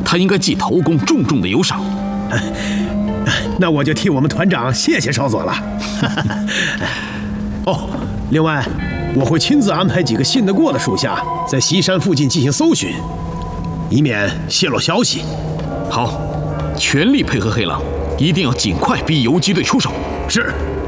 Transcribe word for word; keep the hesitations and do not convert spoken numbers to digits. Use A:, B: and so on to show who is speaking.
A: 他应该记头功重重的有赏。
B: 那我就替我们团长谢谢少佐了。哦，另外，我会亲自安排几个信得过的属下在西山附近进行搜寻，以免泄露消息。
A: 好，全力配合黑狼，一定要尽快逼游击队出手。
B: 是。